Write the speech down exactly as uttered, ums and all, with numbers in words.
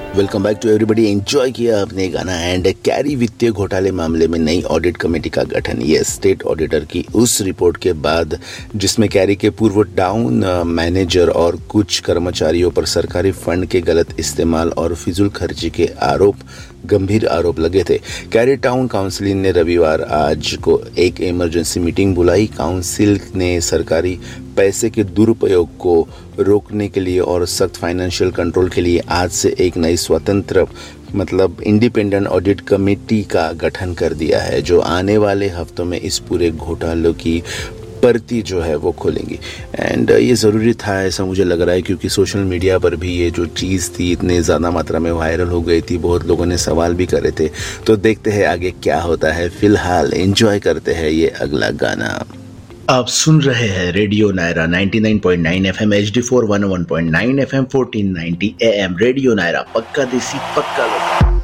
Welcome back to everybody. Enjoy किया आपने गाना। एंड कैरी वित्तीय घोटाले मामले में नई ऑडिट कमेटी का गठन। ये स्टेट ऑडिटर की उस रिपोर्ट के बाद जिसमें कैरी के पूर्व टाउन मैनेजर और कुछ कर्मचारियों पर सरकारी फंड के गलत इस्तेमाल और फिजूल खर्ची के आरोप गंभीर आरोप लगे थे। कैरी टाउन काउंसिल ने रविवार आज को एक इमरजेंसी मीटिंग बुलाई। काउंसिल ने सरकारी पैसे के दुरुपयोग को रोकने के लिए और सख्त फाइनेंशियल कंट्रोल के लिए आज से एक नई स्वतंत्र मतलब इंडिपेंडेंट ऑडिट कमेटी का गठन कर दिया है, जो आने वाले हफ्तों में इस पूरे घोटालों की परती जो है वो खोलेंगी। एंड ये ज़रूरी था, ऐसा मुझे लग रहा है, क्योंकि सोशल मीडिया पर भी ये जो चीज़ थी इतने ज़्यादा मात्रा में वायरल हो गई थी, बहुत लोगों ने सवाल भी करे थे। तो देखते हैं आगे क्या होता है। फिलहाल एंजॉय करते हैं ये अगला गाना। आप सुन रहे हैं रेडियो नायरा निन्यानवे point now FM, H D four one one point nine FM, fourteen ninety am. Radio Naira, पक्का देसी पक्का लोकल।